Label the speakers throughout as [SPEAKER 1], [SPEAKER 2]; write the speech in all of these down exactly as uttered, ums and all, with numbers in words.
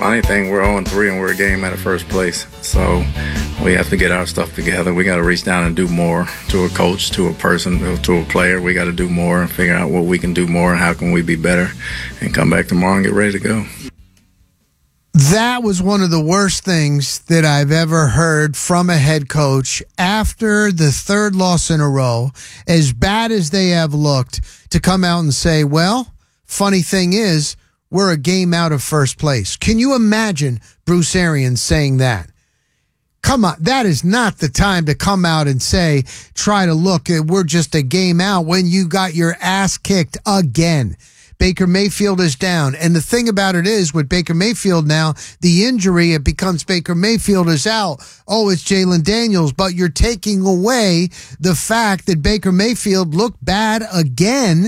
[SPEAKER 1] Funny thing, we're oh and three and we're a game out of first place. So we have to get our stuff together. We got to reach down and do more to a coach, to a person, to a player. We got to do more and figure out what we can do more and how can we be better and come back tomorrow and get ready to go.
[SPEAKER 2] That was one of the worst things that I've ever heard from a head coach after the third loss in a row, as bad as they have looked, to come out and say, well, funny thing is, we're a game out of first place. Can you imagine Bruce Arians saying that? Come on, that is not the time to come out and say, try to look, we're just a game out when you got your ass kicked again. Baker Mayfield is down. And the thing about it is, with Baker Mayfield now, the injury, it becomes Baker Mayfield is out. Oh, it's Jalen Daniels. But you're taking away the fact that Baker Mayfield looked bad again.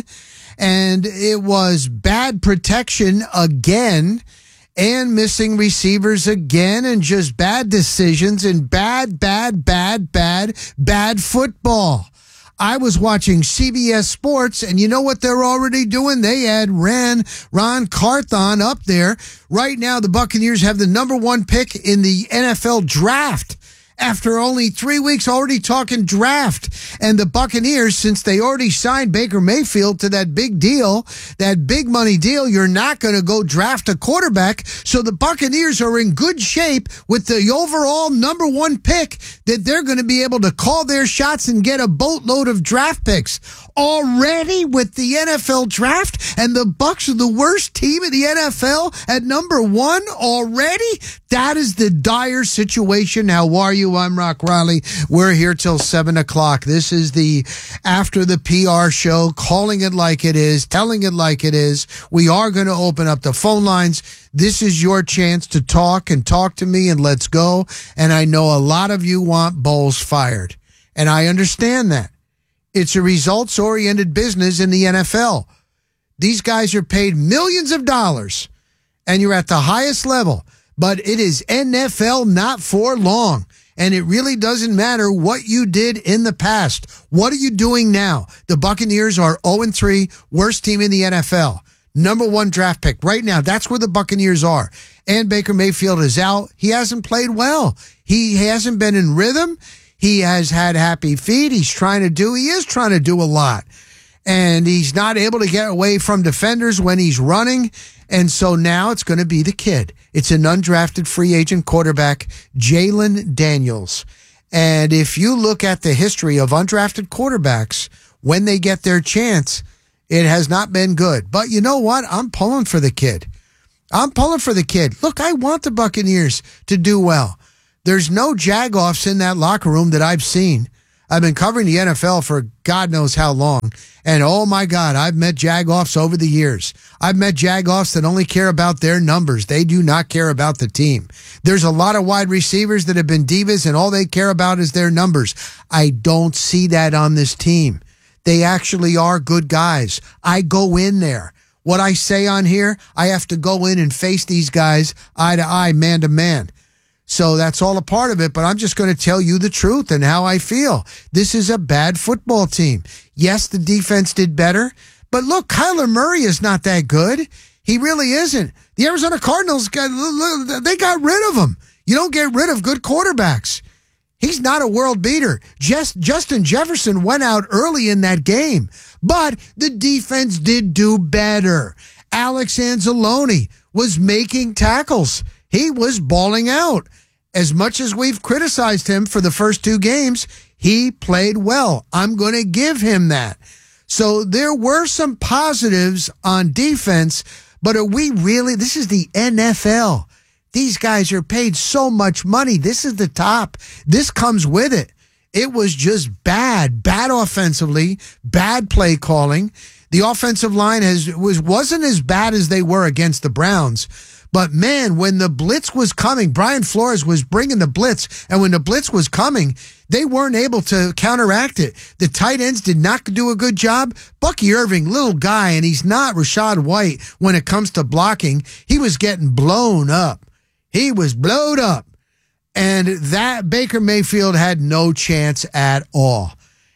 [SPEAKER 2] And it was bad protection again. And missing receivers again. And just bad decisions and bad, bad, bad, bad, bad football. I was watching C B S Sports, and you know what they're already doing? They had ran Ron Carthon up there. Right now, the Buccaneers have the number one pick in the N F L draft. After only three weeks, already talking draft. And the Buccaneers, since they already signed Baker Mayfield to that big deal, that big money deal, you're not going to go draft a quarterback. So the Buccaneers are in good shape with the overall number one pick that they're going to be able to call their shots and get a boatload of draft picks. Already with the N F L draft, and the Bucs are the worst team in the N F L at number one already? That is the dire situation. How are you? I'm Rock Riley. We're here till seven o'clock. This is the After the P R show, calling it like it is, telling it like it is. We are going to open up the phone lines. This is your chance to talk and talk to me, and let's go. And I know a lot of you want Bowles fired, and I understand that. It's a results-oriented business in the N F L. These guys are paid millions of dollars, and you're at the highest level. But it is N F L not for long, and it really doesn't matter what you did in the past. What are you doing now? The Buccaneers are oh and three, worst team in the N F L. Number one draft pick. Right now, that's where the Buccaneers are. And Baker Mayfield is out. He hasn't played well. He hasn't been in rhythm. He has had happy feet. He's trying to do, he is trying to do a lot. And he's not able to get away from defenders when he's running. And so now it's going to be the kid. It's an undrafted free agent quarterback, Jalen Daniels. And if you look at the history of undrafted quarterbacks, when they get their chance, it has not been good. But you know what? I'm pulling for the kid. I'm pulling for the kid. Look, I want the Buccaneers to do well. There's no jagoffs in that locker room that I've seen. I've been covering the N F L for God knows how long. And oh my God, I've met jagoffs over the years. I've met jagoffs that only care about their numbers. They do not care about the team. There's a lot of wide receivers that have been divas and all they care about is their numbers. I don't see that on this team. They actually are good guys. I go in there. What I say on here, I have to go in and face these guys eye to eye, man to man. So that's all a part of it, but I'm just going to tell you the truth and how I feel. This is a bad football team. Yes, the defense did better, but look, Kyler Murray is not that good. He really isn't. The Arizona Cardinals, got, they got rid of him. You don't get rid of good quarterbacks. He's not a world beater. Just Justin Jefferson went out early in that game, but the defense did do better. Alex Anzalone was making tackles. He was balling out. As much as we've criticized him for the first two games, he played well. I'm going to give him that. So there were some positives on defense, but are we really, this is the N F L. These guys are paid so much money. This is the top. This comes with it. It was just bad, bad offensively, bad play calling. The offensive line has was, wasn't as bad as they were against the Browns. But, man, when the blitz was coming, Brian Flores was bringing the blitz, and when the blitz was coming, they weren't able to counteract it. The tight ends did not do a good job. Bucky Irving, little guy, and he's not Rashad White when it comes to blocking. He was getting blown up. He was blowed up. And that Baker Mayfield had no chance at all.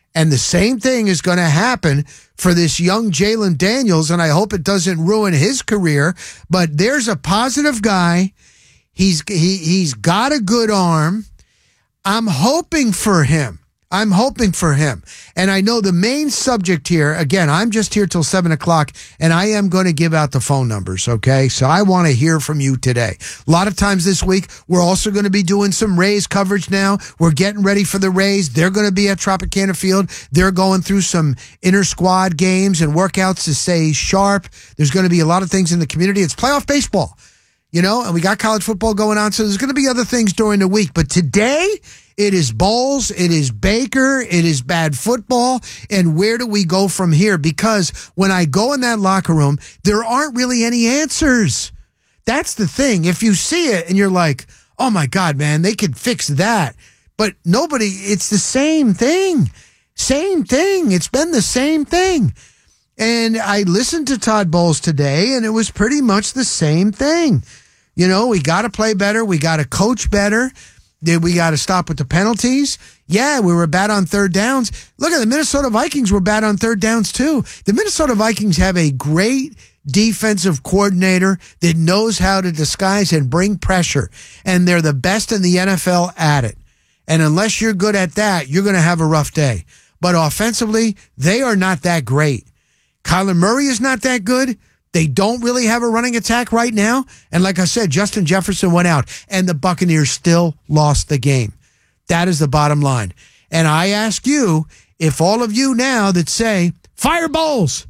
[SPEAKER 2] And the same thing is going to happen for this young Jalen Daniels, and I hope it doesn't ruin his career. But there's a positive guy. He's he he's got a good arm. I'm hoping for him. I'm hoping for him. And I know the main subject here, again, I'm just here till seven o'clock, and I am going to give out the phone numbers, okay? So I want to hear from you today. A lot of times this week, we're also going to be doing some Rays coverage now. We're getting ready for the Rays. They're going to be at Tropicana Field. They're going through some inter-squad games and workouts to stay sharp. There's going to be a lot of things in the community. It's playoff baseball, you know, and we got college football going on, so there's going to be other things during the week. But today, it is Bowles, it is Baker, it is bad football, and where do we go from here? Because when I go in that locker room, there aren't really any answers. That's the thing. If you see it and you're like, oh my God, man, they could fix that. But nobody, it's the same thing. Same thing. It's been the same thing. And I listened to Todd Bowles today, and it was pretty much the same thing. You know, we got to play better. We got to coach better. Did we got to stop with the penalties? Yeah, we were bad on third downs. Look at the Minnesota Vikings were bad on third downs too. The Minnesota Vikings have a great defensive coordinator that knows how to disguise and bring pressure, and they're the best in the N F L at it. And unless you're good at that, you're going to have a rough day. But offensively, they are not that great. Kyler Murray is not that good. They don't really have a running attack right now. And like I said, Justin Jefferson went out, and the Buccaneers still lost the game. That is the bottom line. And I ask you, if all of you now that say, fire Bowles.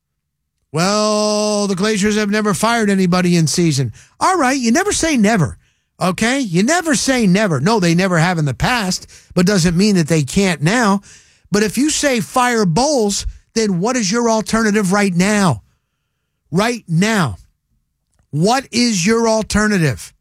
[SPEAKER 2] Well, the Glaciers have never fired anybody in season. All right, you never say never, okay? You never say never. No, they never have in the past, but doesn't mean that they can't now. But if you say fire Bowles, then what is your alternative right now? Right now, what is your alternative?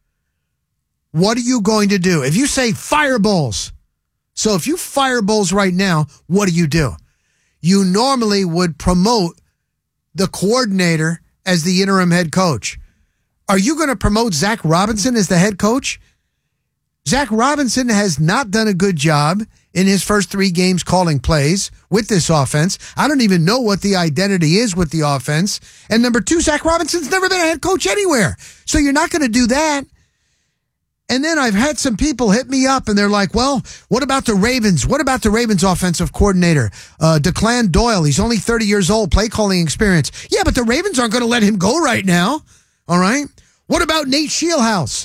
[SPEAKER 2] What are you going to do? If you say fire Bowles, so if you fire Bowles right now, what do you do? You normally would promote the coordinator as the interim head coach. Are you going to promote Zach Robinson as the head coach? Zach Robinson has not done a good job in his first three games calling plays with this offense. I don't even know what the identity is with the offense. And number two, Zach Robinson's never been a head coach anywhere. So you're not going to do that. And then I've had some people hit me up and they're like, well, what about the Ravens? What about the Ravens offensive coordinator? Uh, Declan Doyle, he's only thirty years old, play calling experience. Yeah, but the Ravens aren't going to let him go right now. All right. What about Nate Scheelhaus?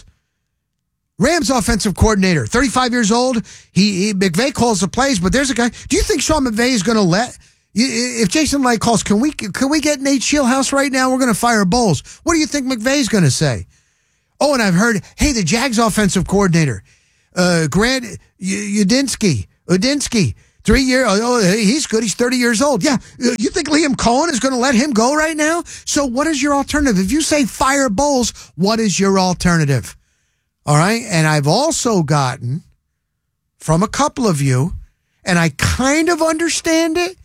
[SPEAKER 2] Rams offensive coordinator, thirty-five years old. He, he McVay calls the plays, but there's a guy. Do you think Sean McVay is going to let? If Jason Light calls, can we can we get Nate Scheelhaus right now? We're going to fire Bowles. What do you think McVay's going to say? Oh, and I've heard, hey, the Jags offensive coordinator, uh, Grant Udinski, Udinski, three year. Oh, he's good. He's thirty years old. Yeah, you think Liam Cohen is going to let him go right now? So what is your alternative? If you say fire Bowles, what is your alternative? All right. And I've also gotten from a couple of you, and I kind of understand it,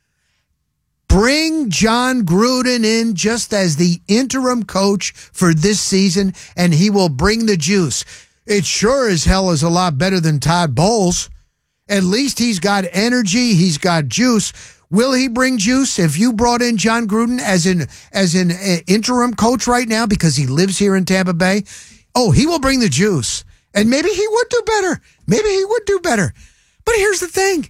[SPEAKER 2] bring John Gruden in just as the interim coach for this season, and he will bring the juice. It sure as hell is a lot better than Todd Bowles. At least he's got energy. He's got juice. Will he bring juice if you brought in John Gruden as an, as an uh, interim coach right now because he lives here in Tampa Bay? Oh, he will bring the juice. And maybe he would do better. Maybe he would do better. But here's the thing.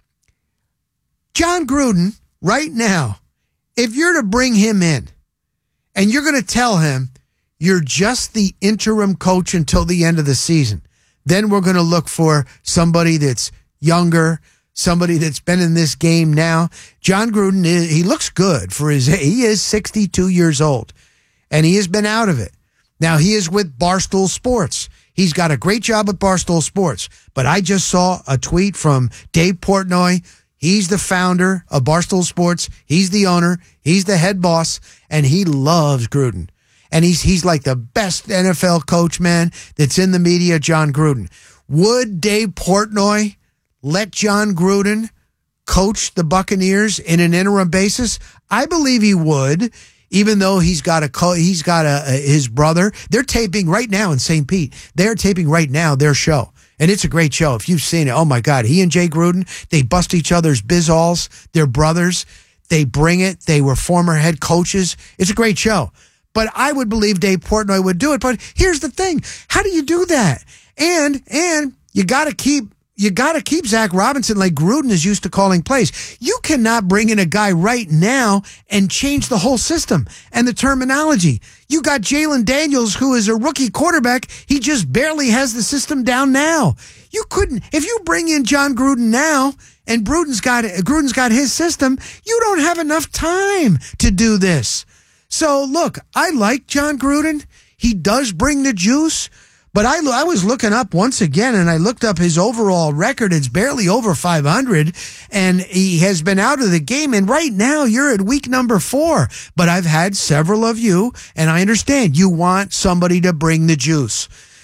[SPEAKER 2] John Gruden, right now, if you're to bring him in and you're going to tell him you're just the interim coach until the end of the season, then we're going to look for somebody that's younger, somebody that's been in this game now. John Gruden, he looks good for his, he is sixty-two years old and he has been out of it. Now, he is with Barstool Sports. He's got a great job with Barstool Sports. But I just saw a tweet from Dave Portnoy. He's the founder of Barstool Sports. He's the owner. He's the head boss. And he loves Gruden. And he's he's like the best N F L coach, man, that's in the media, John Gruden. Would Dave Portnoy let John Gruden coach the Buccaneers in an interim basis? I believe he would. Even though he's got a co- he's got a, a his brother, they're taping right now in Saint Pete. They're taping right now their show, And it's a great show. If you've seen it, oh my God, he and Jay Gruden, they bust each other's biz-alls. They're brothers. They bring it. They were former head coaches. It's a great show. But I would believe Dave Portnoy would do it. But here's the thing. How do you do that? And, and you got to keep, you got to keep Zach Robinson like Gruden is used to calling plays. You cannot bring in a guy right now and change the whole system and the terminology. You got Jalen Daniels, who is a rookie quarterback. He just barely has the system down now. You couldn't, if you bring in John Gruden now and Gruden's got, Gruden's got his system, you don't have enough time to do this. So look, I like John Gruden. He does bring the juice. But I, I was looking up once again, and I looked up his overall record. It's barely over five hundred, and he has been out of the game. And right now, you're at week number four. But I've had several of you, and I understand you want somebody to bring the juice.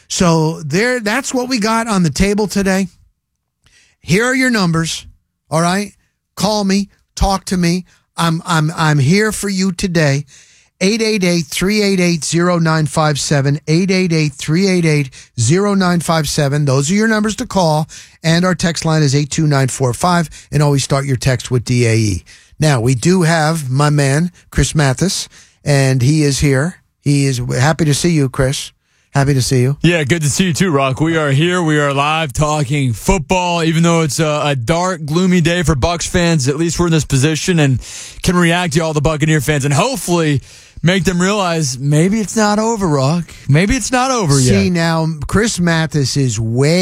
[SPEAKER 2] So there, that's what we got on the table today. Here are your numbers. All right, call me, talk to me. I'm I'm I'm here for you today. eight eight eight, three eight eight, zero nine five seven, eight eight eight, three eight eight, zero nine five seven. Those are your numbers to call, and our text line is eight two nine four five, and always start your text with D A E. Now, we do have my man, Chris Mathis, and he is here. He is happy to see you, Chris. Happy to see you.
[SPEAKER 3] Yeah, good to see you too, Rock. We are here. We are live talking football, even though it's a, a dark, gloomy day for Bucs fans. At least we're in this position and can react to all the Buccaneer fans, and hopefully make them realize maybe it's not over, Rock. Maybe it's not over
[SPEAKER 2] See,
[SPEAKER 3] yet.
[SPEAKER 2] See, now, Chris Mathis is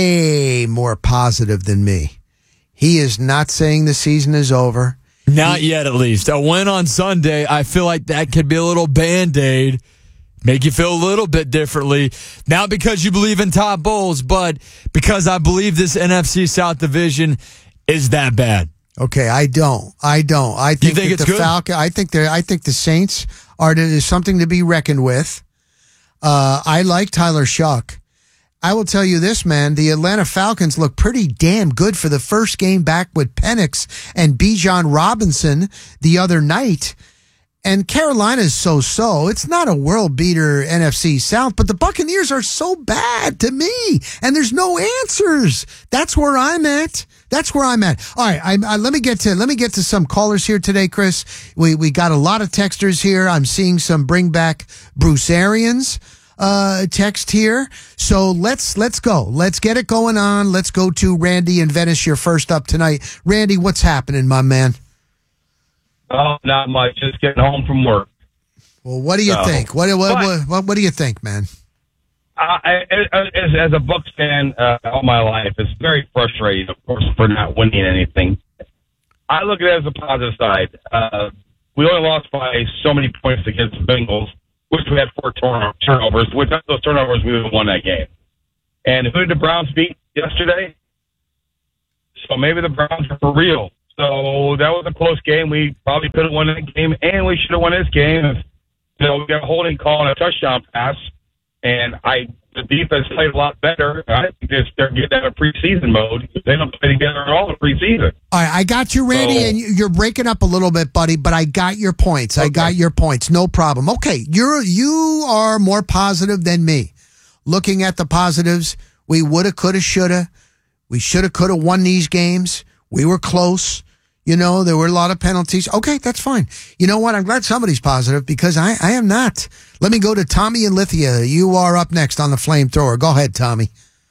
[SPEAKER 2] way more positive than me. He is not saying the season is over.
[SPEAKER 3] Not
[SPEAKER 2] he,
[SPEAKER 3] yet, at least. A win on Sunday, I feel like that could be a little Band-Aid. Make you feel a little bit differently. Not because you believe in Todd Bowles, but because I believe this N F C South division is that bad.
[SPEAKER 2] Okay, I don't. I don't. I think,
[SPEAKER 3] you think
[SPEAKER 2] that
[SPEAKER 3] it's
[SPEAKER 2] the
[SPEAKER 3] good?
[SPEAKER 2] Falcon. I think they I think the Saints are is something to be reckoned with. Uh, I like Tyler Shuck. I will tell you this, man. The Atlanta Falcons look pretty damn good for the first game back with Penix and Bijan Robinson the other night. And Carolina's so-so. It's not a world beater N F C South, but the Buccaneers are so bad to me, and there's no answers. That's where I'm at. That's where I'm at. All right, I, I, let me get to let me get to some callers here today, Chris. We we got a lot of texters here. I'm seeing some bring back Bruce Arians uh, text here. So let's let's go. Let's get it going on. Let's go to Randy in Venice. You're first up tonight. Randy, what's happening, my man?
[SPEAKER 4] Oh, not much. Just getting home from work.
[SPEAKER 2] Well, what do you
[SPEAKER 4] so,
[SPEAKER 2] think? What what,
[SPEAKER 4] but,
[SPEAKER 2] what what what do you think, man?
[SPEAKER 4] I, as, as a Bucs fan uh, all my life, it's very frustrating, of course, for not winning anything. I look at it as a positive side. Uh, we only lost by so many points against the Bengals, which we had four turn- turnovers. Without those turnovers, we would have won that game. And who did the Browns beat yesterday? So maybe the Browns are for real. So that was a close game. We probably could have won that game, and we should have won this game if, you know, we got a holding call and a touchdown pass. And I, the defense played a lot better. I think they're, they're getting out of preseason mode. They don't play together at all in preseason.
[SPEAKER 2] All right, I got you, Randy,
[SPEAKER 4] So,
[SPEAKER 2] and you're breaking up a little bit, buddy, but I got your points. I
[SPEAKER 4] Okay.
[SPEAKER 2] got your points. No problem. Okay, you're you are more positive than me. Looking at the positives, we woulda, coulda, shoulda. We shoulda, coulda won these games. We were close. You know, there were a lot of penalties. Okay, that's fine. You know what? I'm glad somebody's positive because I, I am not. Let me go to Tommy and Lithia. You are up next on the flamethrower. Go ahead, Tommy.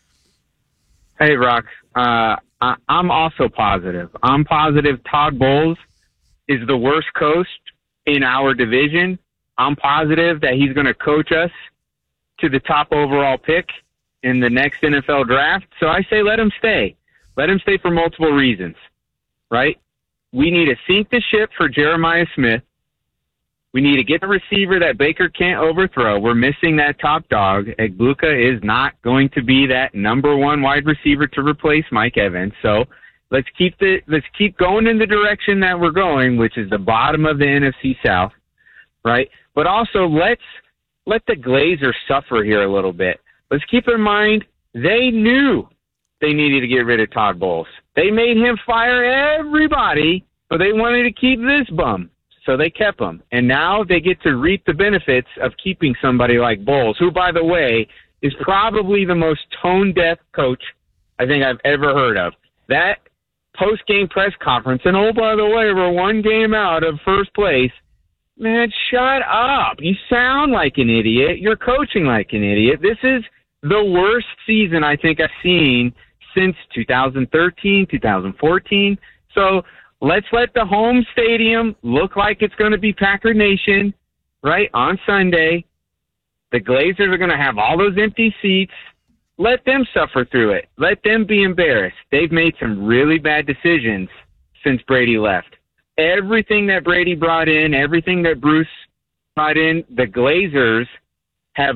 [SPEAKER 5] Hey, Rock. Uh, I, I'm also positive. I'm positive Todd Bowles is the worst coach in our division. I'm positive that he's going to coach us to the top overall pick in the next N F L draft. So I say let him stay. Let him stay for multiple reasons, right? We need to sink the ship for Jeremiah Smith. We need to get the receiver that Baker can't overthrow. We're missing that top dog. Egbuka is not going to be that number one wide receiver to replace Mike Evans. So let's keep the let's keep going in the direction that we're going, which is the bottom of the N F C South, right? But also let's let the Glazers suffer here a little bit. Let's keep in mind they knew they needed to get rid of Todd Bowles. They made him fire everybody, but they wanted to keep this bum. So they kept him. And now they get to reap the benefits of keeping somebody like Bowles, who, by the way, is probably the most tone-deaf coach I think I've ever heard of. That post-game press conference, and oh, by the way, we're one game out of first place. Man, shut up. You sound like an idiot. You're coaching like an idiot. This is the worst season I think I've seen since two thousand thirteen, two thousand fourteen. So let's let the home stadium look like it's going to be Packer Nation, right, on Sunday. The Glazers are going to have all those empty seats. Let them suffer through it. Let them be embarrassed. They've made some really bad decisions since Brady left. Everything that Brady brought in, everything that Bruce brought in, the Glazers have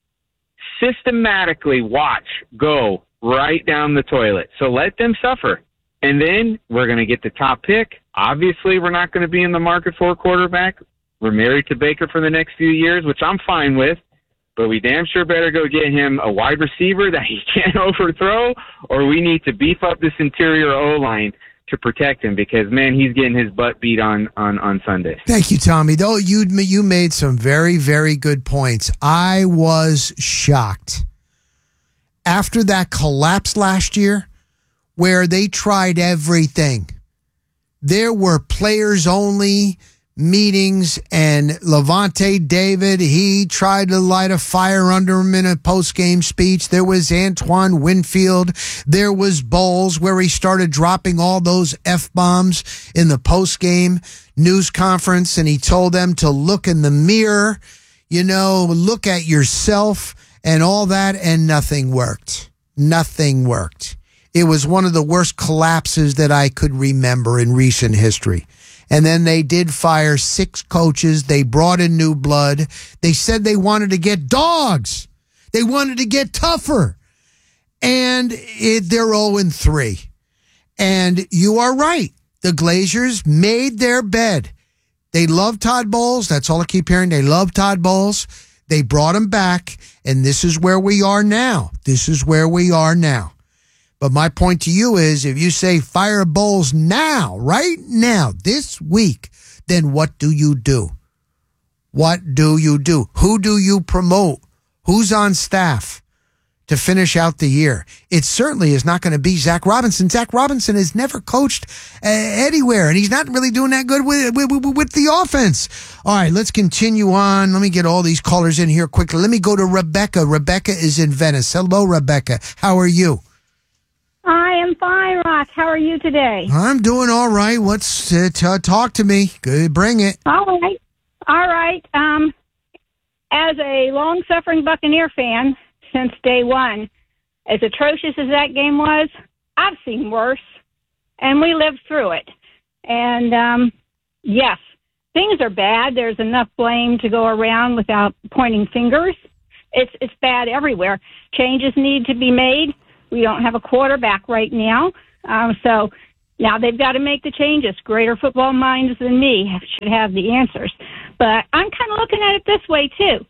[SPEAKER 5] systematically watched go right down the toilet. So let them suffer. And then we're going to get the top pick. Obviously, we're not going to be in the market for a quarterback. We're married to Baker for the next few years, which I'm fine with. But we damn sure better go get him a wide receiver that he can't overthrow, or we need to beef up this interior O-line to protect him because, man, he's getting his butt beat on, on, on Sundays.
[SPEAKER 2] Thank you, Tommy. Though you you made some very, very good points. I was shocked. After that collapse last year, where they tried everything, there were players only meetings, and Levante David, he tried to light a fire under him in a post-game speech. There was Antoine Winfield. There was Bowles, where he started dropping all those F-bombs in the post-game news conference, and he told them to look in the mirror, you know, look at yourself and all that, and nothing worked. Nothing worked. It was one of the worst collapses that I could remember in recent history. And then they did fire six coaches. They brought in new blood. They said they wanted to get dogs. They wanted to get tougher. And it, they're oh and three. And you are right. The Glazers made their bed. They love Todd Bowles. That's all I keep hearing. They love Todd Bowles. They brought him back. And this is where we are now. This is where we are now. But my point to you is, if you say fire Bowles now, right now, this week, then what do you do? What do you do? Who do you promote? Who's on staff to finish out the year? It certainly is not going to be Zach Robinson. Zach Robinson has never coached uh, anywhere, and he's not really doing that good with, with, with the offense. All right, let's continue on. Let me get all these callers in here quickly. Let me go to Rebecca. Rebecca is in Venice. Hello, Rebecca. How are you?
[SPEAKER 6] I am fine, Rock. How are you today?
[SPEAKER 2] I'm doing all right. What's uh, t- talk to me? Good, bring it.
[SPEAKER 6] All right, all right. Um, as a long-suffering Buccaneer fan since day one, as atrocious as that game was, I've seen worse, and we lived through it. And um, yes, things are bad. There's enough blame to go around without pointing fingers. It's it's bad everywhere. Changes need to be made. We don't have a quarterback right now. Um, so now they've got to make the changes. Greater football minds than me should have the answers. But I'm kind of looking at it this way, too.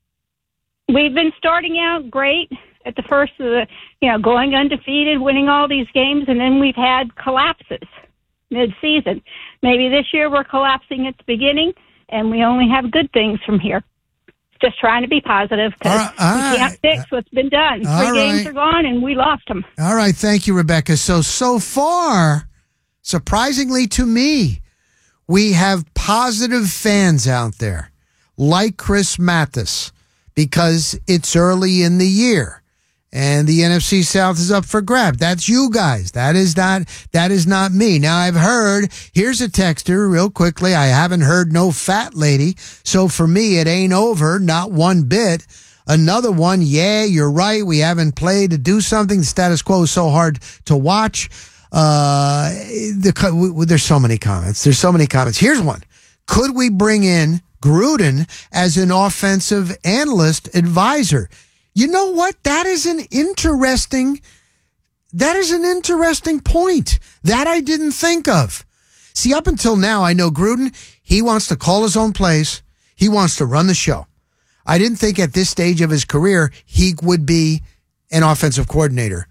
[SPEAKER 6] We've been starting out great at the first of the, you know, going undefeated, winning all these games, and then we've had collapses mid-season. Maybe this year we're collapsing at the beginning, and we only have good things from here. Just trying to be positive because
[SPEAKER 2] right, right.
[SPEAKER 6] we can't fix what's been done.
[SPEAKER 2] All
[SPEAKER 6] Three
[SPEAKER 2] right.
[SPEAKER 6] games are gone, and we lost them.
[SPEAKER 2] All right. Thank you, Rebecca. So, so far, surprisingly to me, we have positive fans out there like Chris Mathis because it's early in the year and the N F C South is up for grabs. That's you guys. That is not, that is not me. Now, I've heard, here's a texter real quickly. I haven't heard no fat lady. So for me, it ain't over. Not one bit. Another one. Yeah, you're right. We haven't played to do something. The status quo is so hard to watch. Uh, the, there's so many comments. There's so many comments. Here's one. Could we bring in Gruden as an offensive analyst advisor? You know what? That is an interesting, that is an interesting point that I didn't think of. See, up until now, I know Gruden, he wants to call his own plays. He wants to run the show. I didn't think at this stage of his career, he would be an offensive coordinator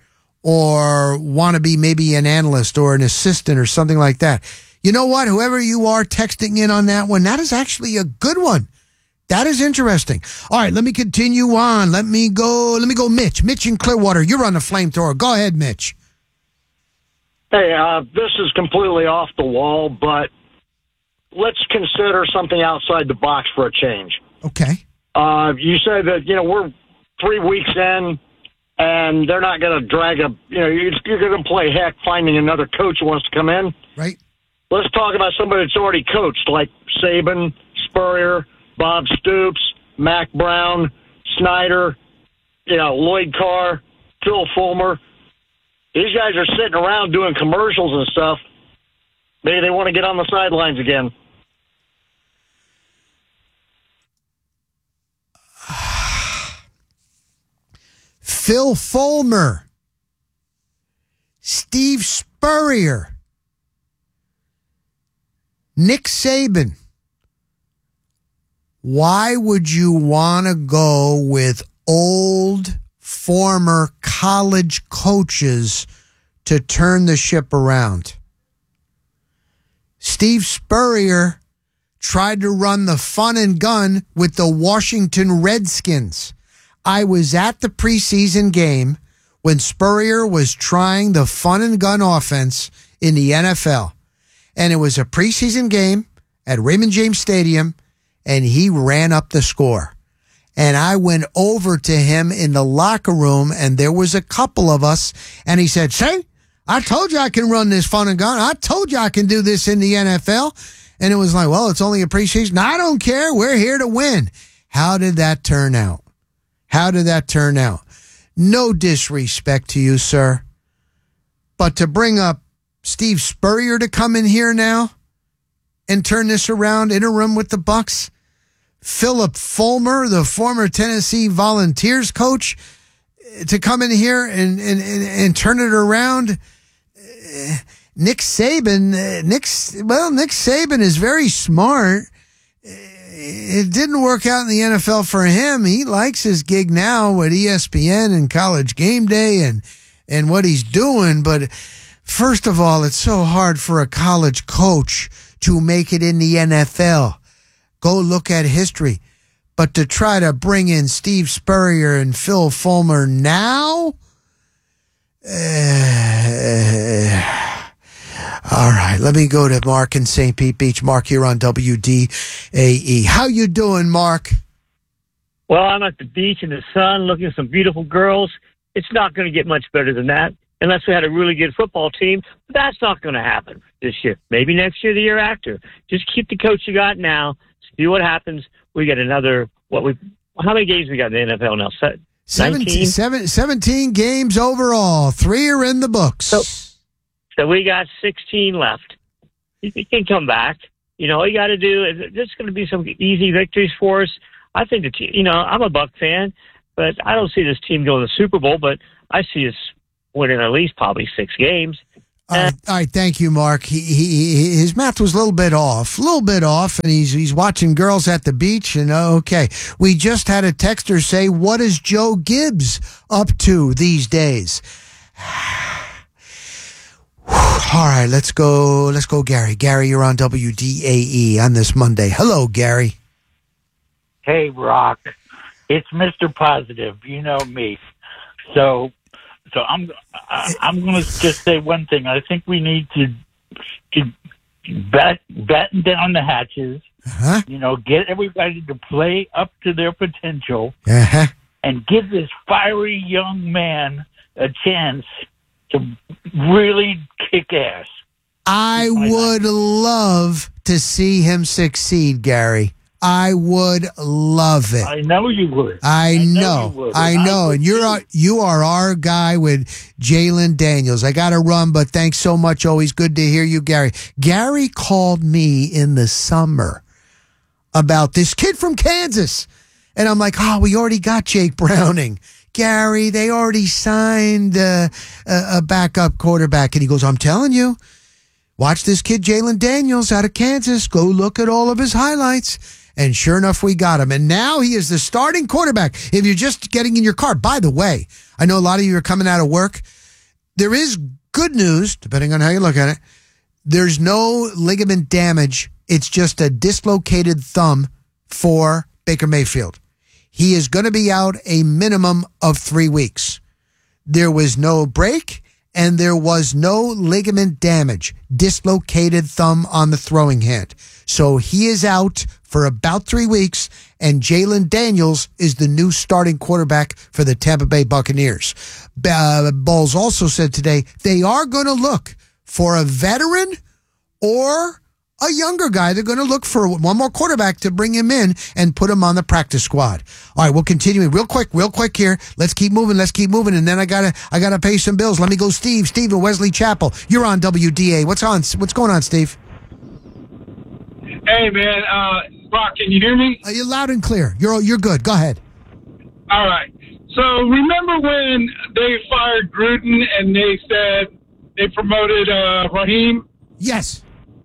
[SPEAKER 2] or want to be maybe an analyst or an assistant or something like that. You know what? Whoever you are texting in on that one, that is actually a good one. That is interesting. All right, let me continue on. Let me go. Let me go, Mitch. Mitch in Clearwater. You're on the flamethrower. Go ahead, Mitch.
[SPEAKER 7] Hey, uh, this is completely off the wall, but let's consider something outside the box for a change.
[SPEAKER 2] Okay.
[SPEAKER 7] Uh, you said that, you know, we're three weeks in, and they're not going to drag a, you know, you're, you're going to play heck finding another coach who wants to come in.
[SPEAKER 2] Right.
[SPEAKER 7] Let's talk about somebody that's already coached, like Saban, Spurrier, Bob Stoops, Mac Brown, Snyder, you know, Lloyd Carr, Phil Fulmer. These guys are sitting around doing commercials and stuff. Maybe they want to get on the sidelines again.
[SPEAKER 2] Phil Fulmer, Steve Spurrier, Nick Saban. Why would you want to go with old former college coaches to turn the ship around? Steve Spurrier tried to run the fun and gun with the Washington Redskins. I was at the preseason game when Spurrier was trying the fun and gun offense in the N F L. And it was a preseason game at Raymond James Stadium, and he ran up the score. And I went over to him in the locker room, and there was a couple of us, and he said, "See, I told you I can run this fun and gun. I told you I can do this in the N F L." And it was like, well, it's only a preseason. I don't care. We're here to win. How did that turn out? How did that turn out? No disrespect to you, sir, but to bring up Steve Spurrier to come in here now and turn this around, interim with the Bucs, Philip Fulmer, the former Tennessee Volunteers coach, to come in here and and, and, and turn it around. Nick Saban, Nick, well, Nick Saban is very smart. It didn't work out in the N F L for him. He likes his gig now with E S P N and College Game Day and, and what he's doing. But first of all, it's so hard for a college coach to make it in the N F L. Go look at history. But to try to bring in Steve Spurrier and Phil Fulmer now? Uh, all right, let me go to Mark in Saint Pete Beach. Mark, you're on W D A E. How you doing, Mark?
[SPEAKER 8] Well, I'm at the beach in the sun looking at some beautiful girls. It's not going to get much better than that unless we had a really good football team. But that's not going to happen this year. Maybe next year, the year after. Just keep the coach you got now. See what happens. We get another, what we, how many games we got in the N F L now?
[SPEAKER 2] seventeen, seven, seventeen games overall. Three are in the books.
[SPEAKER 8] So, so we got sixteen left. You can come back. You know, all you got to do is, there's going to be some easy victories for us. I think, the team, you know, I'm a Buck fan, but I don't see this team going to the Super Bowl, but I see us winning at least probably six games.
[SPEAKER 2] All right, all right, thank you, Mark. He, he, his math was a little bit off, a little bit off, and he's he's watching girls at the beach. And okay, we just had a texter say, "What is Joe Gibbs up to these days?" All right, let's go. Let's go, Gary. Gary, you're on W D A E on this Monday. Hello, Gary.
[SPEAKER 9] Hey, Rock. It's Mister Positive. You know me. So, so I'm I, I'm going to just say one thing. I think we need to to bat, batten down the hatches.
[SPEAKER 2] Uh-huh.
[SPEAKER 9] You know, get everybody to play up to their potential,
[SPEAKER 2] Uh-huh.
[SPEAKER 9] and give this fiery young man a chance to really kick ass.
[SPEAKER 2] I would love to see him succeed, Gary. I would love it.
[SPEAKER 9] I know you would.
[SPEAKER 2] I,
[SPEAKER 9] I know
[SPEAKER 2] know.
[SPEAKER 9] you would.
[SPEAKER 2] I know.
[SPEAKER 9] I
[SPEAKER 2] and you're our, you are our guy with Jalen Daniels. I got to run, but thanks so much. Always good to hear you, Gary. Gary called me in the summer about this kid from Kansas. And I'm like, oh, we already got Jake Browning. Gary, they already signed uh, a, a backup quarterback. And he goes, I'm telling you, watch this kid, Jalen Daniels out of Kansas. Go look at all of his highlights. And sure enough, we got him. And now he is the starting quarterback. If you're just getting in your car, by the way, I know a lot of you are coming out of work. There is good news, depending on how you look at it. There's no ligament damage. It's just a dislocated thumb for Baker Mayfield. He is going to be out a minimum of three weeks. There was no break, and there was no ligament damage, dislocated thumb on the throwing hand. So he is out for about three weeks, and Jalen Daniels is the new starting quarterback for the Tampa Bay Buccaneers. Uh, Bowles also said today they are going to look for a veteran or a younger guy. They're going to look for one more quarterback to bring him in and put him on the practice squad. All right, we'll continue real quick, real quick here. Let's keep moving. Let's keep moving. And then I gotta, I gotta pay some bills. Let me go, Steve. Steve in Wesley Chapel. You're on W D A. What's on? What's going on, Steve?
[SPEAKER 10] Hey, man. Uh, Brock, can you hear me?
[SPEAKER 2] Uh, you're loud and clear. You're you're good. Go ahead.
[SPEAKER 10] All right. So remember when they fired Gruden and they said they promoted uh, Raheem?
[SPEAKER 2] Yes.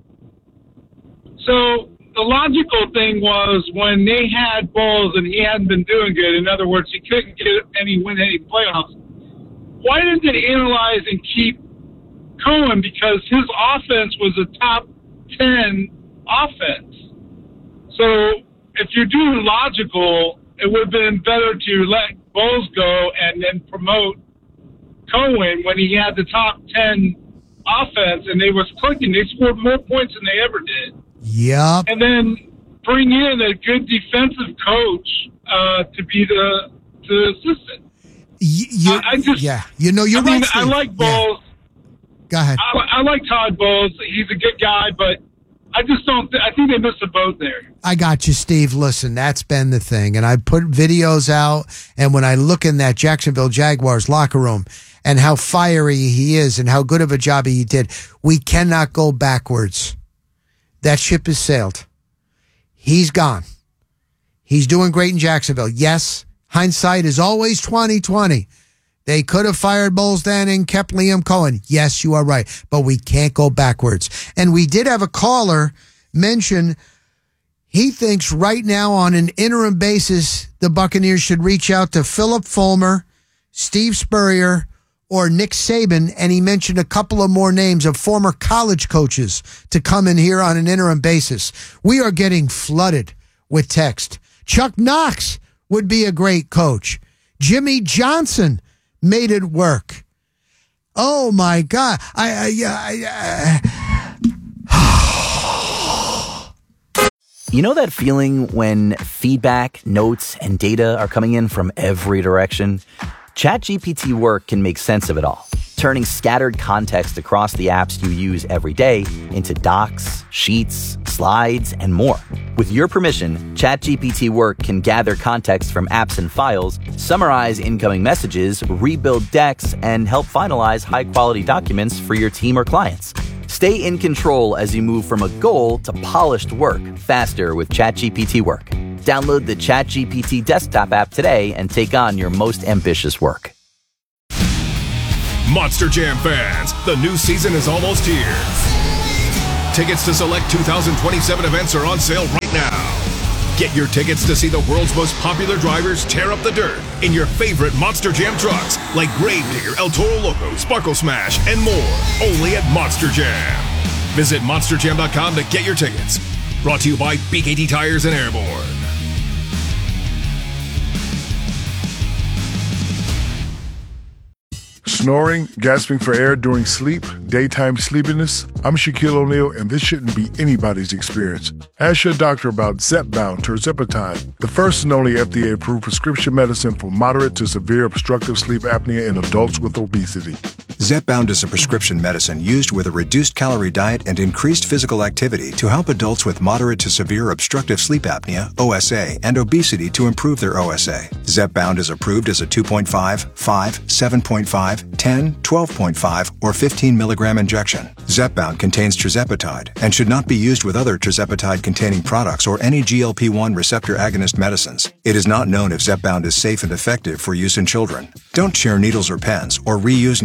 [SPEAKER 10] So the logical thing was when they had Bowles and he hadn't been doing good, in other words, he couldn't get any win any playoffs, why didn't they analyze and keep Cohen? Because his offense was a top ten offense. So if you're doing logical, it would have been better to let Bowles go and then promote Cohen when he had the top ten offense and they was clicking. They scored more points than they ever did.
[SPEAKER 2] Yep.
[SPEAKER 10] And then bring in a good defensive coach uh, to be the, the assistant.
[SPEAKER 2] You, you,
[SPEAKER 10] I, I just,
[SPEAKER 2] yeah, you know, you're
[SPEAKER 10] I mean,
[SPEAKER 2] right,
[SPEAKER 10] I like Bowles.
[SPEAKER 2] Yeah. Go ahead.
[SPEAKER 10] I, I like Todd Bowles. He's a good guy, but I just don't. Th- I think they missed a boat there.
[SPEAKER 2] I got you, Steve. Listen, that's been the thing, and I put videos out, and when I look in that Jacksonville Jaguars locker room and how fiery he is and how good of a job he did, we cannot go backwards. That ship has sailed. He's gone. He's doing great in Jacksonville. Yes, hindsight is always twenty twenty. They could have fired Bowles then and kept Liam Cohen. Yes, you are right, but we can't go backwards. And we did have a caller mention he thinks right now on an interim basis the Buccaneers should reach out to Philip Fulmer, Steve Spurrier, or Nick Saban, and he mentioned a couple of more names of former college coaches to come in here on an interim basis. We are getting flooded with text. Chuck Knox would be a great coach. Jimmy Johnson made it work. Oh, my God. I, I, I, I
[SPEAKER 11] You know that feeling when feedback, notes, and data are coming in from every direction? ChatGPT Work can make sense of it all, turning scattered context across the apps you use every day into docs, sheets, slides, and more. With your permission, ChatGPT Work can gather context from apps and files, summarize incoming messages, rebuild decks, and help finalize high-quality documents for your team or clients. Stay in control as you move from a goal to polished work faster with ChatGPT Work. Download the ChatGPT desktop app today and take on your most ambitious work.
[SPEAKER 12] Monster Jam fans, the new season is almost here. Tickets to select two thousand twenty-seven events are on sale right now. Get your tickets to see the world's most popular drivers tear up the dirt in your favorite Monster Jam trucks like Gravedigger, El Toro Loco, Sparkle Smash, and more. Only at Monster Jam. Visit monster jam dot com to get your tickets. Brought to you by B K T Tires and Airborne.
[SPEAKER 13] Snoring, gasping for air during sleep, daytime sleepiness? I'm Shaquille O'Neal, and this shouldn't be anybody's experience. Ask your doctor about Zepbound tirzepatide, the first and only F D A-approved prescription medicine for moderate to severe obstructive sleep apnea in adults with obesity.
[SPEAKER 14] Zepbound is a prescription medicine used with a reduced calorie diet and increased physical activity to help adults with moderate to severe obstructive sleep apnea, O S A, and obesity to improve their O S A. Zepbound is approved as a two point five, five, seven point five, ten, twelve point five, or fifteen milligram injection. Zepbound contains tirzepatide and should not be used with other tirzepatide-containing products or any G L P one receptor agonist medicines. It is not known if Zepbound is safe and effective for use in children. Don't share needles or pens or reuse needles.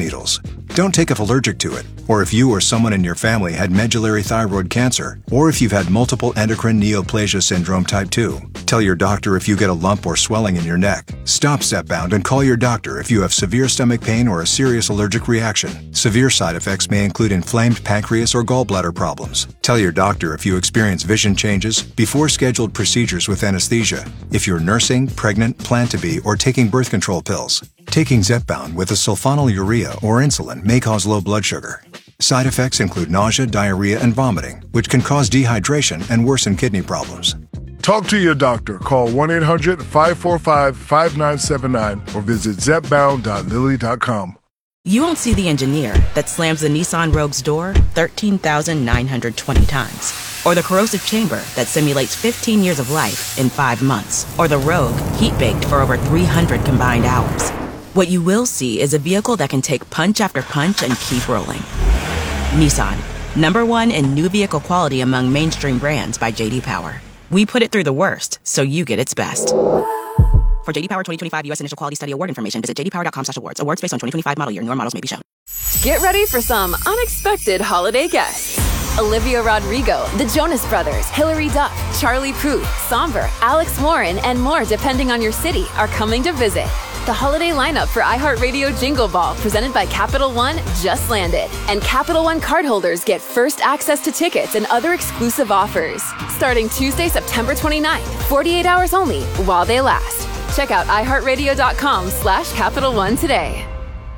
[SPEAKER 14] Don't take if allergic to it, or if you or someone in your family had medullary thyroid cancer, or if you've had multiple endocrine neoplasia syndrome type two. Tell your doctor if you get a lump or swelling in your neck. Stop Zepbound and call your doctor if you have severe stomach pain or a serious allergic reaction. Severe side effects may include inflamed pancreas or gallbladder problems. Tell your doctor if you experience vision changes before scheduled procedures with anesthesia, if you're nursing, pregnant, plan to be, or taking birth control pills. Taking Zepbound with a sulfonylurea or insulin may cause low blood sugar. Side effects include nausea, diarrhea, and vomiting, which can cause dehydration and worsen kidney problems.
[SPEAKER 13] Talk to your doctor. Call one eight hundred five four five five nine seven nine or visit zepbound dot lilly dot com.
[SPEAKER 15] You won't see the engineer that slams the Nissan Rogue's door thirteen thousand nine hundred twenty times, or the corrosive chamber that simulates fifteen years of life in five months, or the Rogue heat-baked for over three hundred combined hours. What you will see is a vehicle that can take punch after punch and keep rolling. Nissan, number one in new vehicle quality among mainstream brands by J D Power. We put it through the worst, so you get its best. For J D Power twenty twenty-five U S Initial Quality Study Award information, visit j d power dot com slash awards. Awards based on twenty twenty-five model year. Newer models may be shown.
[SPEAKER 16] Get ready for some unexpected holiday guests. Olivia Rodrigo, the Jonas Brothers, Hilary Duff, Charlie Puth, Somber, Alex Warren, and more depending on your city are coming to visit. The holiday lineup for iHeartRadio Jingle Ball, presented by Capital One, just landed. And Capital One cardholders get first access to tickets and other exclusive offers. Starting Tuesday, September twenty-ninth, forty-eight hours only, while they last. Check out iHeartRadio.com slash Capital One today.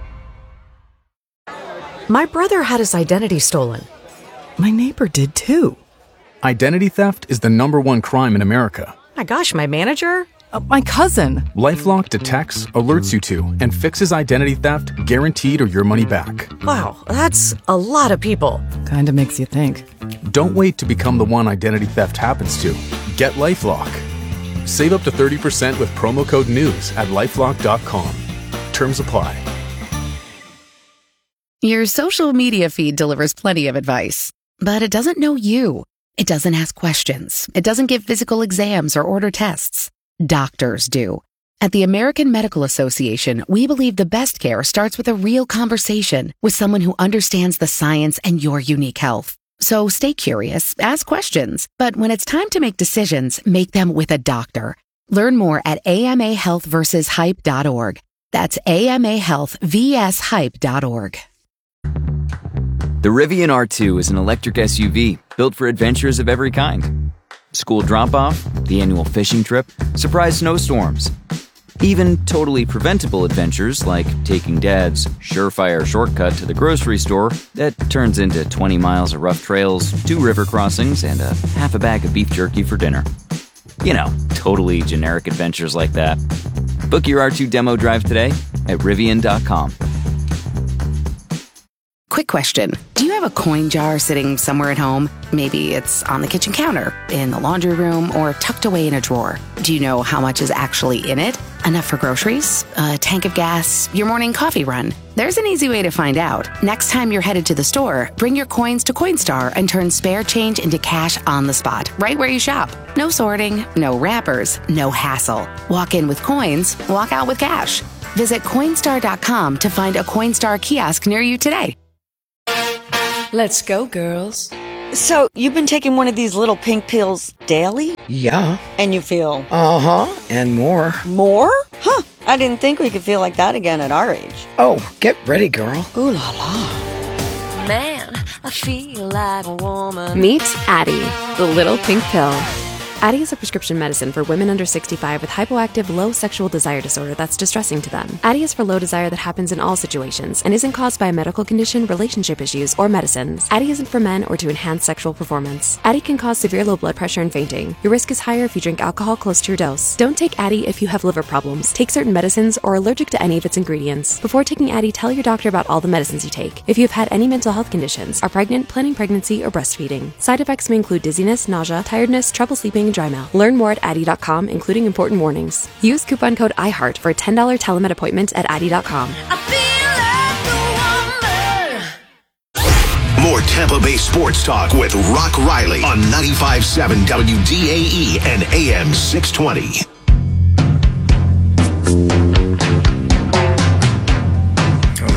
[SPEAKER 17] My brother had his identity stolen. My neighbor did too.
[SPEAKER 18] Identity theft is the number one crime in America.
[SPEAKER 17] My gosh, my manager? Uh, my cousin.
[SPEAKER 18] LifeLock detects, alerts you to, and fixes identity theft guaranteed or your money back.
[SPEAKER 17] Wow, that's a lot of people. Kinda makes you think.
[SPEAKER 18] Don't wait to become the one identity theft happens to. Get LifeLock. Save up to thirty percent with promo code NEWS at lifelock dot com. Terms apply.
[SPEAKER 19] Your social media feed delivers plenty of advice, but it doesn't know you. It doesn't ask questions. It doesn't give physical exams or order tests. Doctors do. At the American Medical Association, we believe the best care starts with a real conversation with someone who understands the science and your unique health. So stay curious, ask questions, but when it's time to make decisions, make them with a doctor. Learn more at A M A health versus hype dot org. That's A M A health versus hype dot org.
[SPEAKER 20] The Rivian R two is an electric S U V built for adventures of every kind. School drop-off, the annual fishing trip, surprise snowstorms. Even totally preventable adventures like taking Dad's surefire shortcut to the grocery store that turns into twenty miles of rough trails, two river crossings, and a half a bag of beef jerky for dinner. You know, totally generic adventures like that. Book your R two demo drive today at Rivian dot com.
[SPEAKER 19] Quick question. Do you have a coin jar sitting somewhere at home? Maybe it's on the kitchen counter, in the laundry room, or tucked away in a drawer. Do you know how much is actually in it? Enough for groceries? A tank of gas? Your morning coffee run? There's an easy way to find out. Next time you're headed to the store, bring your coins to Coinstar and turn spare change into cash on the spot, right where you shop. No sorting, no wrappers, no hassle. Walk in with coins, walk out with cash. Visit Coinstar dot com to find a Coinstar kiosk near you today.
[SPEAKER 21] Let's go, girls. So, you've been taking one of these little pink pills daily?
[SPEAKER 22] Yeah.
[SPEAKER 21] And you feel?
[SPEAKER 22] Uh-huh, and more.
[SPEAKER 21] More? Huh, I didn't think we could feel like that again at our age.
[SPEAKER 22] Oh, get ready, girl.
[SPEAKER 21] Ooh la la.
[SPEAKER 23] Man, I feel like a woman.
[SPEAKER 24] Meet Addyi, the little pink pill. Addyi is a prescription medicine for women under sixty-five with hypoactive low sexual desire disorder that's distressing to them. Addyi is for low desire that happens in all situations and isn't caused by a medical condition, relationship issues, or medicines. Addyi isn't for men or to enhance sexual performance. Addyi can cause severe low blood pressure and fainting. Your risk is higher if you drink alcohol close to your dose. Don't take Addyi if you have liver problems, take certain medicines, or are allergic to any of its ingredients. Before taking Addyi, tell your doctor about all the medicines you take. If you have had any mental health conditions, are pregnant, planning pregnancy, or breastfeeding. Side effects may include dizziness, nausea, tiredness, trouble sleeping, and dry mouth. Learn more at Addyi dot com, including important warnings. Use coupon code iHeart for a ten dollars telemed appointment at Addyi dot com.
[SPEAKER 12] More Tampa Bay sports talk with Rock Riley on ninety-five point seven W D A E and A M six twenty.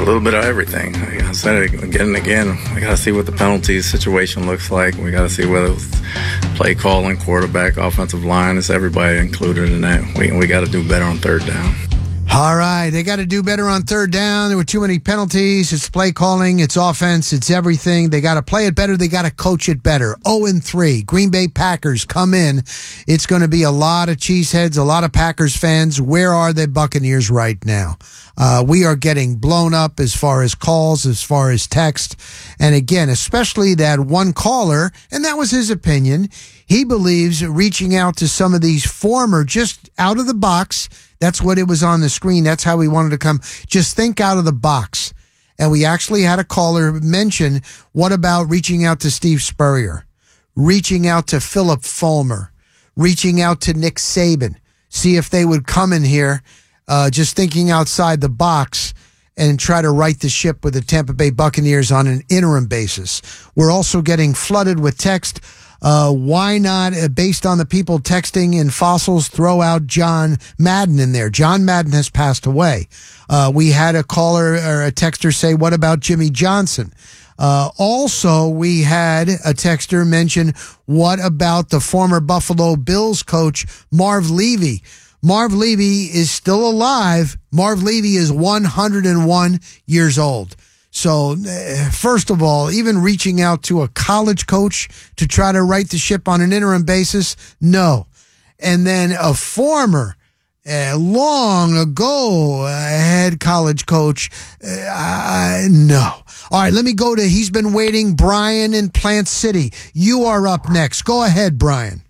[SPEAKER 1] little bit of everything. I said it again and again. We got to see what the penalty situation looks like. We got to see whether it's play calling, quarterback, offensive line. It's everybody included in that. We we got to do better on third down.
[SPEAKER 2] All right, they got to do better on third down. There were too many penalties. It's play calling, it's offense, it's everything. They got to play it better. They got to coach it better. oh and three, Green Bay Packers come in. It's going to be a lot of cheeseheads, a lot of Packers fans. Where are the Buccaneers right now? Uh, we are getting blown up as far as calls, as far as text. And again, especially that one caller, and that was his opinion. He believes reaching out to some of these former, just out of the box. That's what it was on the screen. That's how we wanted to come. Just think out of the box. And we actually had a caller mention, what about reaching out to Steve Spurrier, reaching out to Philip Fulmer, reaching out to Nick Saban, see if they would come in here, uh, just thinking outside the box and try to right the ship with the Tampa Bay Buccaneers on an interim basis. We're also getting flooded with text. Uh, why not, uh, based on the people texting in fossils, throw out John Madden in there? John Madden has passed away. Uh, we had a caller or a texter say, what about Jimmy Johnson? Uh, also, we had a texter mention, what about the former Buffalo Bills coach, Marv Levy? Marv Levy is still alive. Marv Levy is one hundred one years old. So, uh, first of all, even reaching out to a college coach to try to right the ship on an interim basis, no. And then a former, uh, long ago uh, head college coach, uh, no. All right, let me go to, he's been waiting, Brian in Plant City. You are up next. Go ahead, Brian.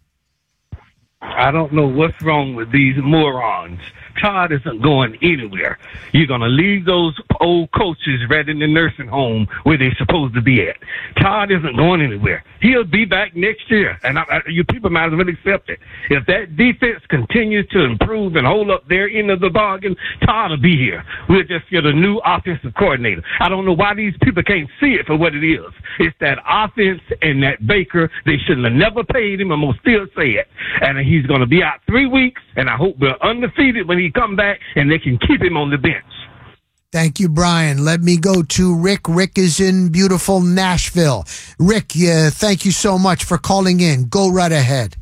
[SPEAKER 3] I don't know what's wrong with these morons. Todd isn't going anywhere. You're going to leave those old coaches right in the nursing home where they're supposed to be at. Todd isn't going anywhere. He'll be back next year, and I, I, you people might as well accept it. If that defense continues to improve and hold up their end of the bargain, Todd will be here. We'll just get a new offensive coordinator. I don't know why these people can't see it for what it is. It's that offense and that Baker. They shouldn't have never paid him. I'm going to still say it. And he's going to be out three weeks, and I hope we're undefeated when he come back and they can keep him on the bench.
[SPEAKER 2] Thank you, Brian. Let me go to Rick. Rick is in beautiful Nashville. Rick, uh, thank you so much for calling in. Go right ahead.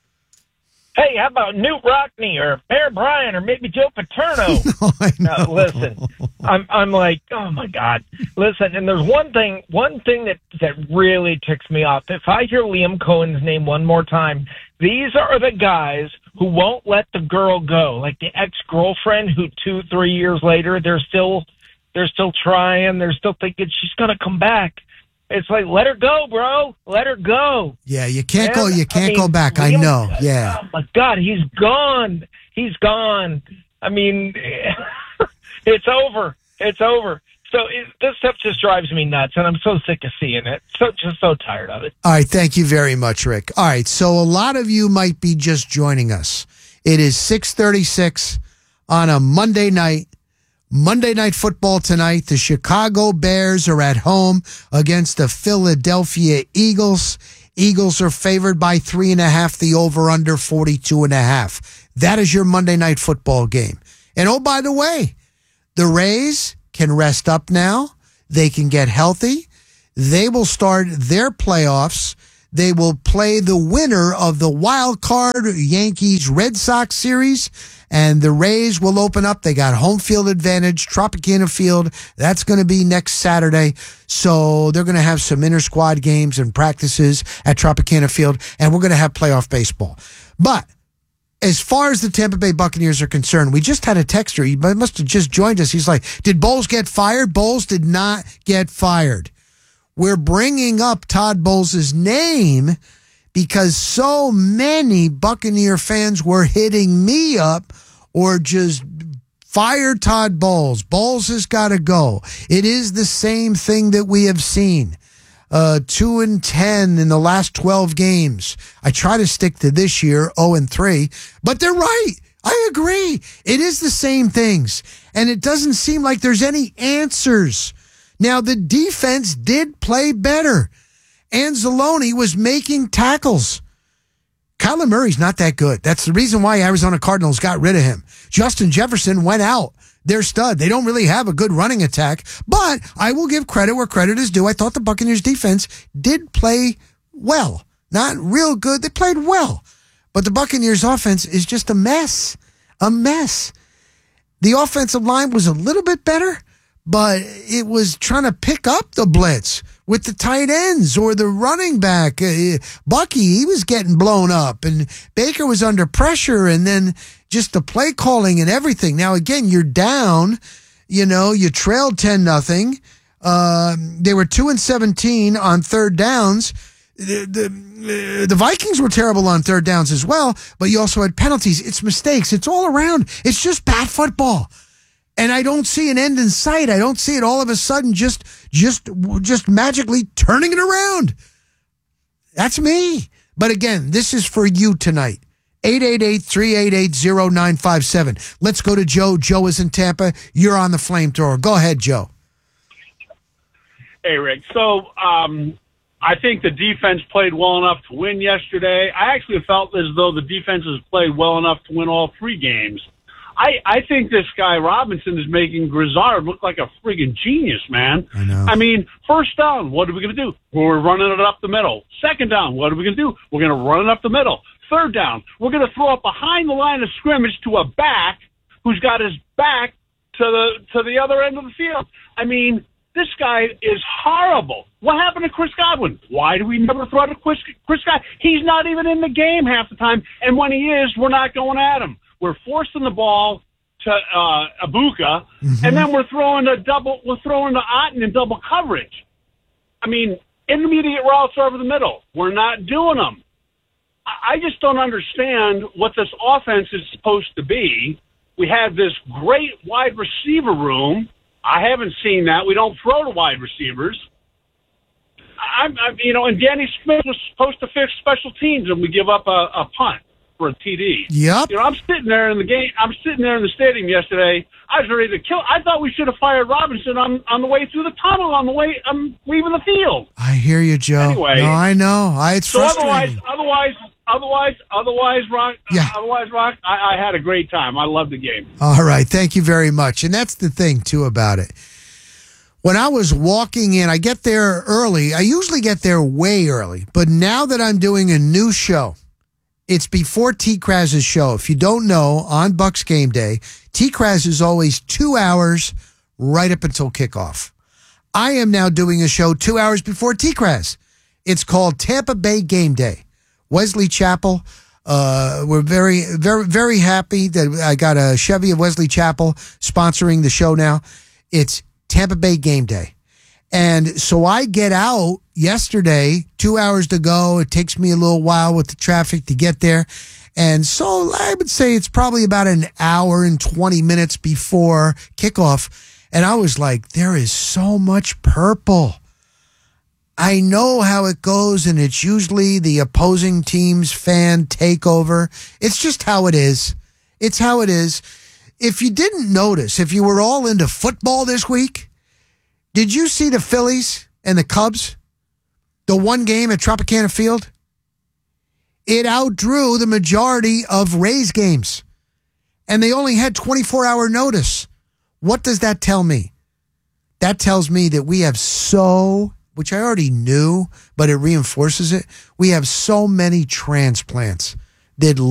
[SPEAKER 4] Hey, how about Newt Rockney or Bear Bryant or maybe Joe Paterno? no, I know. No, listen, I'm I'm like, oh my God. Listen, and there's one thing one thing that, that really ticks me off. If I hear Liam Cohen's name one more time, these are the guys who won't let the girl go. Like the ex-girlfriend who two, three years later, they're still they're still trying, they're still thinking she's gonna come back. It's like, let her go, bro. Let her go.
[SPEAKER 2] Yeah, you can't
[SPEAKER 4] and,
[SPEAKER 2] go. You can't
[SPEAKER 4] I mean,
[SPEAKER 2] go back. I know. Yeah.
[SPEAKER 4] Oh my God, he's gone. He's gone. I mean, it's over. It's over. So it, this stuff just drives me nuts, and I'm so sick of seeing it. So just so tired of it.
[SPEAKER 2] All right, thank you very much, Rick. All right, so a lot of you might be just joining us. It is six thirty-six on a Monday night. Monday Night Football tonight. The Chicago Bears are at home against the Philadelphia Eagles. Eagles are favored by three and a half. The over-under forty-two and a half. That is your Monday Night Football game. And oh, by the way, the Rays can rest up now. They can get healthy. They will start their playoffs. They will play the winner of the wild card Yankees-Red Sox series, and the Rays will open up. They got home field advantage, Tropicana Field. That's going to be next Saturday. So they're going to have some inter-squad games and practices at Tropicana Field, and we're going to have playoff baseball. But as far as the Tampa Bay Buccaneers are concerned, we just had a texter. He must have just joined us. He's like, did Bowles get fired? Bowles did not get fired. We're bringing up Todd Bowles' name because so many Buccaneer fans were hitting me up or just fire Todd Bowles. Bowles has got to go. It is the same thing that we have seen. Uh, two and ten in the last twelve games. I try to stick to this year, oh and three, but they're right. I agree. It is the same things, and it doesn't seem like there's any answers. Now, the defense did play better. Anzalone was making tackles. Kyler Murray's not that good. That's the reason why Arizona Cardinals got rid of him. Justin Jefferson went out. They're stud. They don't really have a good running attack, but I will give credit where credit is due. I thought the Buccaneers defense did play well. Not real good. They played well. But the Buccaneers offense is just a mess. A mess. The offensive line was a little bit better, but it was trying to pick up the blitz with the tight ends or the running back. Uh, Bucky, he was getting blown up, and Baker was under pressure, and then just the play calling and everything. Now, again, you're down. You know, you trailed ten nothing. Uh, they were two and seventeen on third downs. The, the, the Vikings were terrible on third downs as well, but you also had penalties. It's mistakes. It's all around. It's just bad football. And I don't see an end in sight. I don't see it all of a sudden just just just magically turning it around. That's me. But again, this is for you tonight. eight eight eight, three eight eight, zero nine five seven. Let's go to Joe. Joe is in Tampa. You're on the flamethrower. Go ahead, Joe.
[SPEAKER 5] Hey, Rick. So um, I think the defense played well enough to win yesterday. I actually felt as though the defense has played well enough to win all three games. I, I think this guy Robinson is making Grizzard look like a friggin' genius, man.
[SPEAKER 2] I know.
[SPEAKER 5] I mean, first down, what are we going to do? We're running it up the middle. Second down, what are we going to do? We're going to run it up the middle. Third down, we're going to throw it behind the line of scrimmage to a back who's got his back to the to the other end of the field. I mean, this guy is horrible. What happened to Chris Godwin? Why do we never throw to Chris, Chris Godwin? He's not even in the game half the time, and when he is, we're not going at him. We're forcing the ball to uh, Abuka, mm-hmm. and then we're throwing a double. We're throwing the Otten in double coverage. I mean, intermediate routes over the middle. We're not doing them. I, I just don't understand what this offense is supposed to be. We have this great wide receiver room. I haven't seen that. We don't throw to wide receivers. I'm, I'm you know, and Danny Smith was supposed to fix special teams, and we give up a, a punt for a T D.
[SPEAKER 2] Yep.
[SPEAKER 5] You know, I'm sitting there in the game. I'm sitting there in the stadium yesterday. I was ready to kill. I thought we should have fired Robinson on, on the way through the tunnel. On the way, I'm leaving the field.
[SPEAKER 2] I hear you, Joe.
[SPEAKER 5] Anyway,
[SPEAKER 2] no, I know. I, it's
[SPEAKER 5] so
[SPEAKER 2] frustrating.
[SPEAKER 5] otherwise, otherwise, otherwise, otherwise, Rock.
[SPEAKER 2] Yeah.
[SPEAKER 5] Uh, otherwise, Rock. I, I had a great time. I loved the game.
[SPEAKER 2] All right, thank you very much. And that's the thing too about it. When I was walking in, I get there early. I usually get there way early, but now that I'm doing a new show. It's before T-Kraz's show. If you don't know, on Bucks Game Day, T-Kraz is always two hours right up until kickoff. I am now doing a show two hours before T-Kraz. It's called Tampa Bay Game Day. Wesley Chapel. Uh, we're very, very, very happy that I got a Chevy of Wesley Chapel sponsoring the show now. It's Tampa Bay Game Day. And so I get out yesterday, two hours to go. It takes me a little while with the traffic to get there. And so I would say it's probably about an hour and twenty minutes before kickoff. And I was like, there is so much purple. I know how it goes, and it's usually the opposing team's fan takeover. It's just how it is. It's how it is. If you didn't notice, if you were all into football this week, did you see the Phillies and the Cubs? The one game at Tropicana Field? It outdrew the majority of Rays games. And they only had twenty-four hour notice. What does that tell me? That tells me that we have so, which I already knew, but it reinforces it. We have so many transplants that